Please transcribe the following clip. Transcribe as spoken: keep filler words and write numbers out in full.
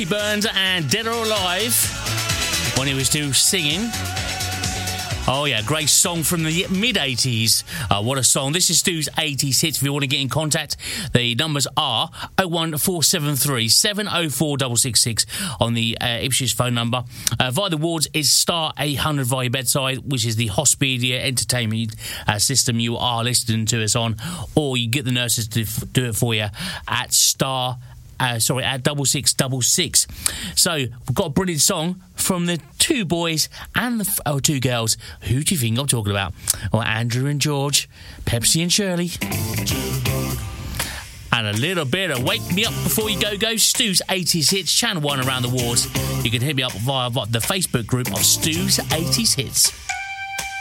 Bucky Burns and Dead or Alive when he was still singing. Oh, yeah, great song from the mid-eighties. Uh, what a song. This is Stu's eighties Hits. If you want to get in contact, the numbers are oh one four seven three seven oh four six six six on the uh, Ipswich phone number. Uh, via the wards is star eight hundred via your bedside, which is the Hospidia entertainment uh, system you are listening to us on, or you get the nurses to f- do it for you at star Uh, sorry, at double six double six. So we've got a brilliant song from the two boys and the f- oh, two girls. Who do you think I'm talking about? Well, Andrew and George, Pepsi and Shirley, and a little bit of Wake Me Up Before You Go Go. Stu's eighties Hits, Channel One around the wards. You can hit me up via the Facebook group of Stu's eighties Hits.